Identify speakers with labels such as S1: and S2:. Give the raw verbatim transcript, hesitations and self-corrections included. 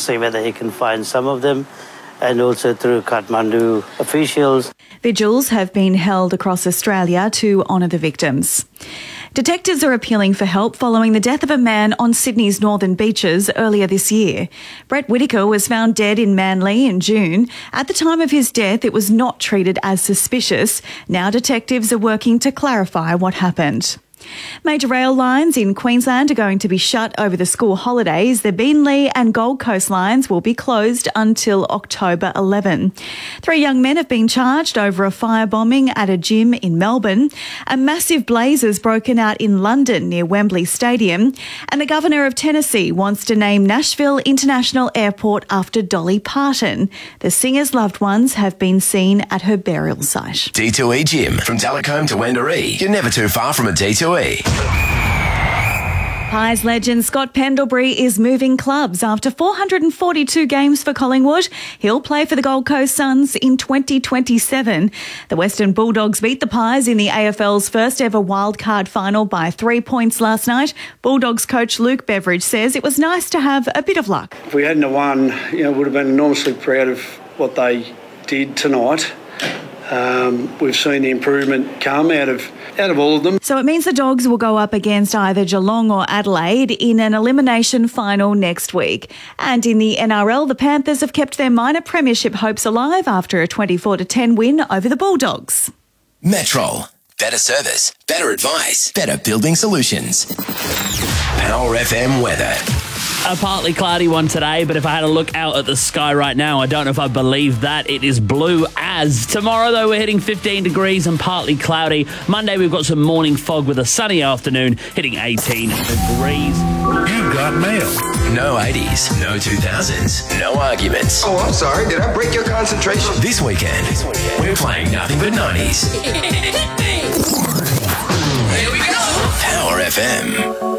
S1: see whether he can find some of them, and also through Kathmandu officials.
S2: Vigils have been held across Australia to honour the victims. Detectives are appealing for help following the death of a man on Sydney's northern beaches earlier this year. Brett Whitaker was found dead in Manly in June. At the time of his death, it was not treated as suspicious. Now detectives are working to clarify what happened. Major rail lines in Queensland are going to be shut over the school holidays. The Beenleigh and Gold Coast lines will be closed until October eleventh. Three young men have been charged over a firebombing at a gym in Melbourne. A massive blaze has broken out in London near Wembley Stadium. And the Governor of Tennessee wants to name Nashville International Airport after Dolly Parton. The singer's loved ones have been seen at her burial site.
S3: D two E Gym. From Talcombe to Wendouree. You're never too far from a D two E.
S2: Pies legend Scott Pendlebury is moving clubs after four hundred forty-two games for Collingwood. He'll play for the Gold Coast Suns in twenty twenty-seven. The Western Bulldogs beat the Pies in the A F L's first ever wildcard final by three points last night. Bulldogs coach Luke Beveridge says it was nice to have a bit of luck.
S4: If we hadn't have won, you know, would have been enormously proud of what they did tonight. Um, we've seen the improvement come out of out of all of them.
S2: So it means the Dogs will go up against either Geelong or Adelaide in an elimination final next week. And in the N R L, the Panthers have kept their minor premiership hopes alive after a twenty-four to ten win over the Bulldogs.
S3: Metro. Better service, better advice, better building solutions. Power F M weather.
S5: A partly cloudy one today, but if I had a look out at the sky right now, I don't know if I believe that. It is blue as. Tomorrow, though, we're hitting fifteen degrees and partly cloudy. Monday, we've got some morning fog with a sunny afternoon, hitting eighteen degrees.
S3: You got mail. No eighties, no two thousands, no arguments.
S6: Oh, I'm sorry. Did I break your concentration?
S3: This weekend, we're playing nothing but nineties.
S6: Here we go.
S3: Power F M.